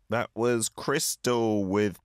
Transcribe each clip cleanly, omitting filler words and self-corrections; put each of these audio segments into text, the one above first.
That was Crystal with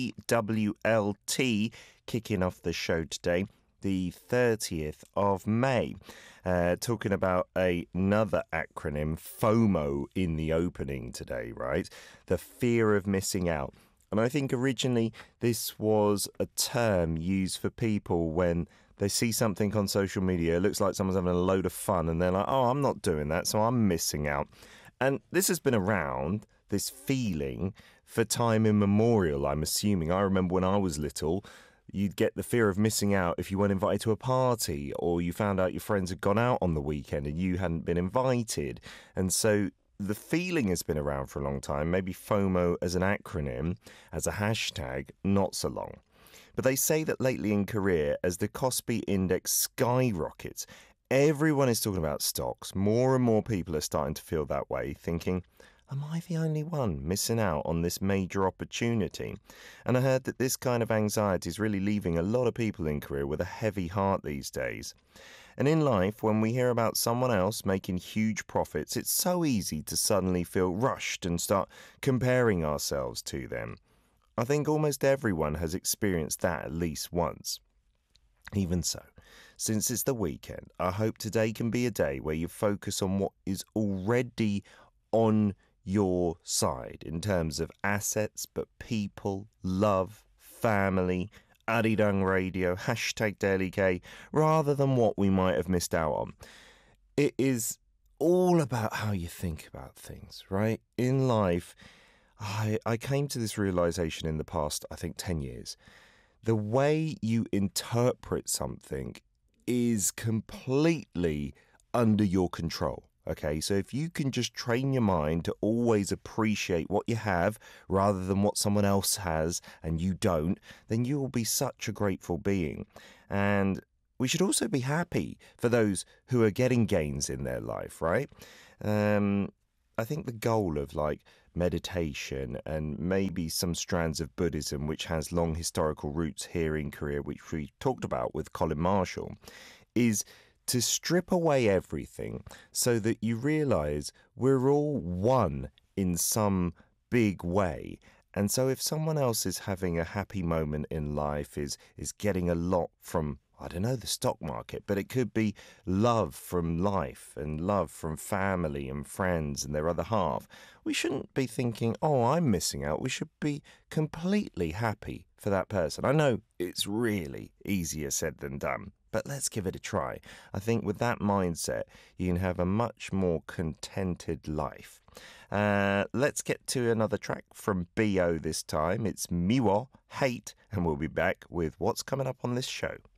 PWLT kicking off the show today, the 30th of May. Talking about another acronym, FOMO, in the opening today, right? The fear of missing out. And I think originally this was a term used for people when they see something on social media, it looks like someone's having a load of fun, and they're like, oh, I'm not doing that, so I'm missing out. And this has been around, this feeling, for time immemorial, I'm assuming. I remember when I was little, you'd get the fear of missing out if you weren't invited to a party, or you found out your friends had gone out on the weekend and you hadn't been invited. And so the feeling has been around for a long time, maybe FOMO as an acronym, as a hashtag, not so long. But they say that lately in Korea, as the Kospi Index skyrockets, everyone is talking about stocks. More and more people are starting to feel that way, thinking, am I the only one missing out on this major opportunity? And I heard that this kind of anxiety is really leaving a lot of people in Korea with a heavy heart these days. And in life, when we hear about someone else making huge profits, it's so easy to suddenly feel rushed and start comparing ourselves to them. I think almost everyone has experienced that at least once. Even so, since it's the weekend, I hope today can be a day where you focus on what is already on your side in terms of assets, but people, love, family, Arirang Radio, hashtag Daily K, rather than what we might have missed out on. It is all about how you think about things, right? In life, I came to this realization in the past, I think, 10 years. The way you interpret something is completely under your control. Okay, so if you can just train your mind to always appreciate what you have rather than what someone else has and you don't, then you will be such a grateful being. And we should also be happy for those who are getting gains in their life, right? I think the goal of meditation and maybe some strands of Buddhism, which has long historical roots here in Korea, which we talked about with Colin Marshall, is to strip away everything so that you realize we're all one in some big way. And so if someone else is having a happy moment in life, is getting a lot from, I don't know, the stock market, but it could be love from life and love from family and friends and their other half, we shouldn't be thinking, oh, I'm missing out. We should be completely happy for that person. I know it's really easier said than done, but let's give it a try. I think with that mindset, you can have a much more contented life. Let's get to another track from B.O. this time. It's Miwo, Hate, and we'll be back with what's coming up on this show.